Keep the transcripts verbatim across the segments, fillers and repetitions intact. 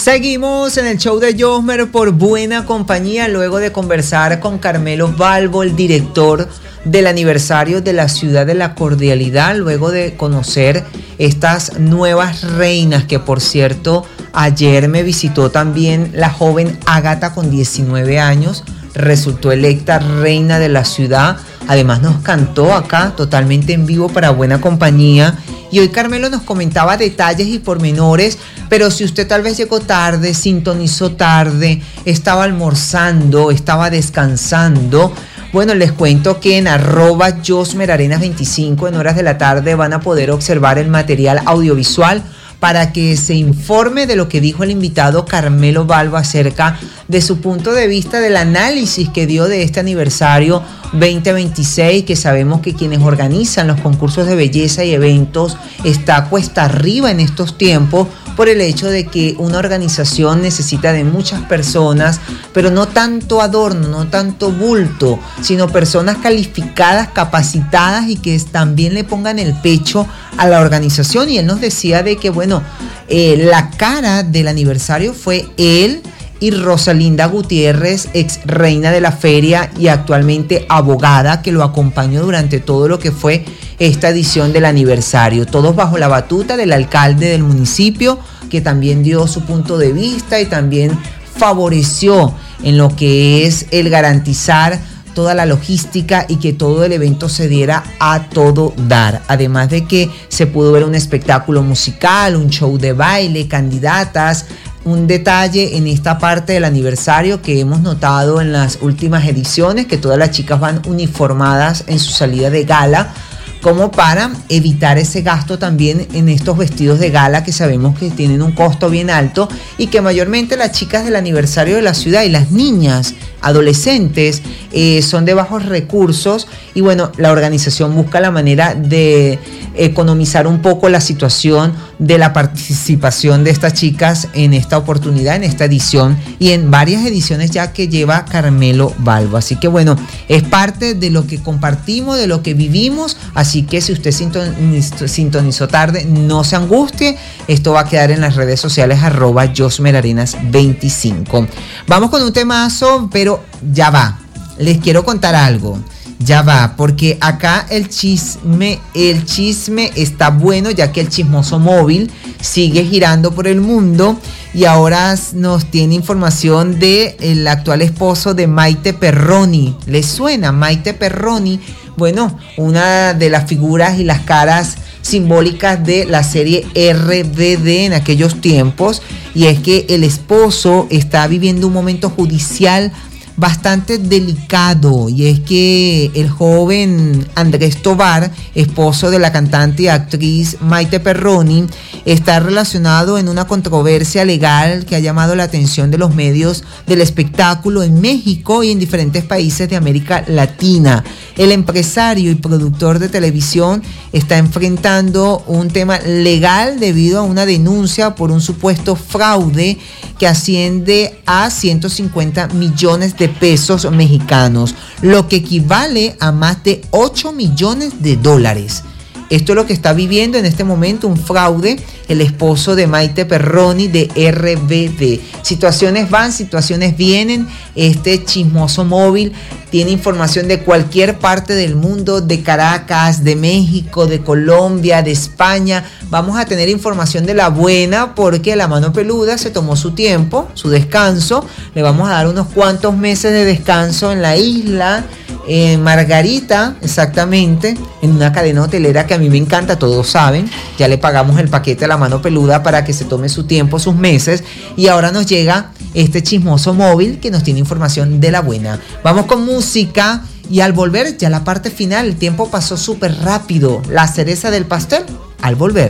Seguimos en el show de Josmer por Buena Compañía, luego de conversar con Carmelo Balbo, el director del aniversario de la Ciudad de la Cordialidad, luego de conocer estas nuevas reinas, que por cierto ayer me visitó también la joven Ágata con diecinueve años, resultó electa reina de la ciudad, además nos cantó acá totalmente en vivo para Buena Compañía. Y hoy Carmelo nos comentaba detalles y pormenores, pero si usted tal vez llegó tarde, sintonizó tarde, estaba almorzando, estaba descansando, bueno, les cuento que en arroba Josmer Arenas veinticinco en horas de la tarde van a poder observar el material audiovisual para que se informe de lo que dijo el invitado Carmelo Balbo acerca de su punto de vista del análisis que dio de este aniversario veinte veintiséis, que sabemos que quienes organizan los concursos de belleza y eventos está cuesta arriba en estos tiempos por el hecho de que una organización necesita de muchas personas, pero no tanto adorno, no tanto bulto, sino personas calificadas, capacitadas y que también le pongan el pecho a la organización. Y él nos decía de que, bueno, eh, la cara del aniversario fue él y Rosalinda Gutiérrez, ex reina de la feria y actualmente abogada, que lo acompañó durante todo lo que fue esta edición del aniversario, todos bajo la batuta del alcalde del municipio, que también dio su punto de vista y también favoreció en lo que es el garantizar toda la logística y que todo el evento se diera a todo dar. Además de que se pudo ver un espectáculo musical, un show de baile, candidatas. Un detalle en esta parte del aniversario que hemos notado en las últimas ediciones, que todas las chicas van uniformadas en su salida de gala, como para evitar ese gasto también en estos vestidos de gala que sabemos que tienen un costo bien alto y que mayormente las chicas del aniversario de la ciudad y las niñas adolescentes eh, son de bajos recursos, y bueno, la organización busca la manera de economizar un poco la situación de la participación de estas chicas en esta oportunidad, en esta edición y en varias ediciones ya que lleva Carmelo Balbo. Así que bueno, es parte de lo que compartimos, de lo que vivimos, así que si usted sintonizó, sintonizó tarde, no se angustie, esto va a quedar en las redes sociales arroba Josmer Arenas veinticinco. Vamos con un temazo, pero ya va, les quiero contar algo. Ya va, porque acá el chisme, el chisme está bueno, ya que el chismoso móvil sigue girando por el mundo y ahora nos tiene información del actual esposo de Maite Perroni. ¿Les suena Maite Perroni? Bueno, una de las figuras y las caras simbólicas de la serie R B D en aquellos tiempos, y es que el esposo está viviendo un momento judicial bastante delicado, y es que el joven Andrés Tobar, esposo de la cantante y actriz Maite Perroni, está relacionado en una controversia legal que ha llamado la atención de los medios del espectáculo en México y en diferentes países de América Latina. El empresario y productor de televisión está enfrentando un tema legal debido a una denuncia por un supuesto fraude que asciende a ciento cincuenta millones de pesos mexicanos, lo que equivale a más de ocho millones de dólares. Esto es lo que está viviendo en este momento, un fraude, el esposo de Maite Perroni de R B D. Situaciones van, situaciones vienen. Este chismoso móvil tiene información de cualquier parte del mundo, de Caracas, de México, de Colombia, de España. Vamos a tener información de la buena porque la mano peluda se tomó su tiempo, su descanso. Le vamos a dar unos cuantos meses de descanso en la isla, en Margarita, exactamente, en una cadena hotelera que a mí me encanta, todos saben. Ya le pagamos el paquete a la mano peluda para que se tome su tiempo, sus meses, y ahora nos llega este chismoso móvil que nos tiene información de la buena. Vamos con música y al volver ya la parte final. El tiempo pasó súper rápido, la cereza del pastel al volver.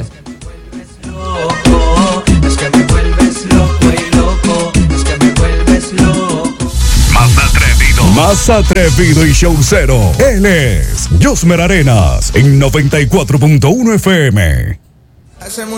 Es que me vuelves loco y loco, es que me vuelves loco. Más atrevido, más atrevido y showcero. Él es Josmer Arenas en noventa y cuatro punto uno F M.